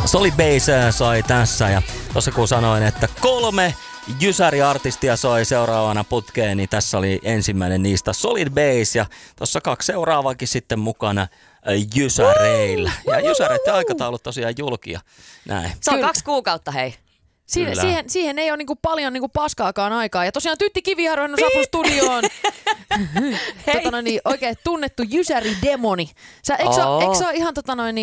Solid Base soi tässä ja tossa kun sanoin, että 3 Jysäri-artistia soi seuraavana putkeen, niin tässä oli ensimmäinen niistä Solid Base ja tossa 2 seuraavakin sitten mukana Jysäreillä. Ja Jysäreiden aikataulut tosiaan julkia. Näin. Se on 2 kuukautta, hei. Siihen ei ole niinku paljon niinku paskaakaan aikaa. Ja tosiaan Tytti Kiviharju on saapunut studioon. Oikein tunnettu Jysäri-demoni. Eikö sä ole ihan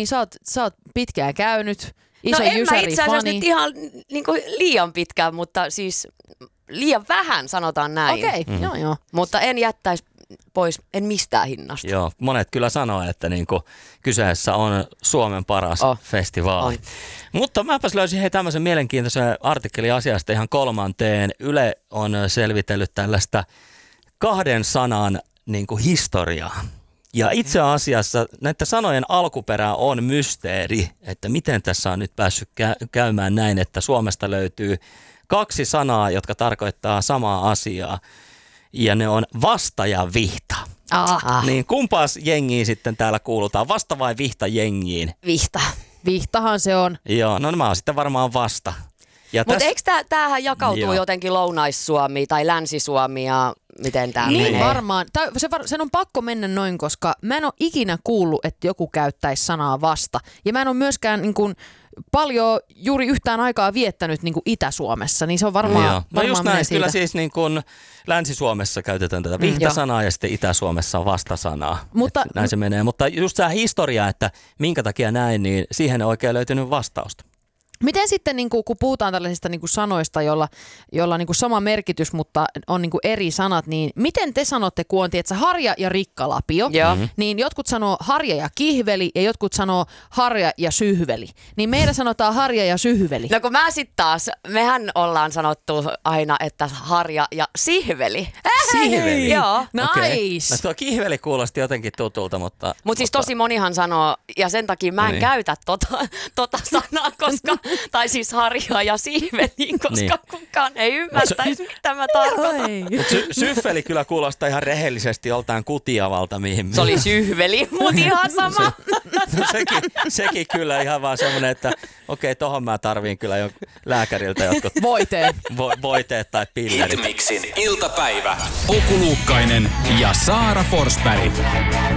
sä oot pitkään käynyt, iso Jysäri-fani. No en mä itse asiassa nyt ihan niinku liian pitkään, mutta siis liian vähän sanotaan näin. Okei, joo. Mutta en jättäisi pois, en mistään hinnasta. Joo, monet kyllä sanoo, että niinku kyseessä on Suomen paras festivaali. On. Mutta mäpäs löysin tämmöisen mielenkiintoisen artikkelin asiasta ihan 3. Yle on selvitellyt tällaista 2 sanan niinku historiaa. Ja itse asiassa näiden sanojen alkuperä on mysteeri, että miten tässä on nyt päässyt käymään näin, että Suomesta löytyy 2 sanaa, jotka tarkoittaa samaa asiaa. Ja ne on vasta ja vihta. Niin kumpaas jengiin sitten täällä kuulutaan? Vasta vai vihta jengiin? Vihta. Vihtahan se on. Joo, no mä oon sitten varmaan vasta. Mutta eikö tämähän jakautuu jotenkin Lounais-Suomi tai Länsi-Suomi ja miten tämä menee? Varmaan. Sen on pakko mennä noin, koska mä en ole ikinä kuullut, että joku käyttäisi sanaa vasta. Ja mä en ole myöskään niin kuin paljon juuri yhtään aikaa viettänyt niin kuin Itä-Suomessa, niin se on varmaan no just näin, kyllä siis niin kuin Länsi-Suomessa käytetään tätä vihtasanaa ja sitten Itä-Suomessa vastasanaa. Näin se menee, mutta just tämä historia, että minkä takia näin, niin siihen ei oikein löytynyt vastausta. Miten sitten, niin kun puhutaan tällaisista niin sanoista, joilla on niin sama merkitys, mutta on niin eri sanat, niin miten te sanotte, kun on tiedätkö, harja ja rikkalapio, niin jotkut sanoo harja ja kihveli ja jotkut sanoo harja ja syhveli. Niin meillä sanotaan harja ja syhveli. No kun mä sitten taas, mehän ollaan sanottu aina, että harja ja sihveli. Sihveli? Joo. Nice. No tuo kihveli kuulosti jotenkin tutulta, mutta siis tosi monihan sanoo, ja sen takia mä en käytä tota sanaa, koska tai siis harja ja siiveli, koska kukaan ei ymmärtäisi, mitä mä tarkoitan. Syhveli kyllä kuulostaa ihan rehellisesti joltain kutiavalta. Mihin se oli syhveli, mutta ihan sama. No sekin kyllä ihan vaan semmoinen, että okei, tohon mä tarviin kyllä jo lääkäriltä jotkut voiteet tai pillerit. Hitmixin iltapäivä. Oku Luukkainen ja Saara Forsberg.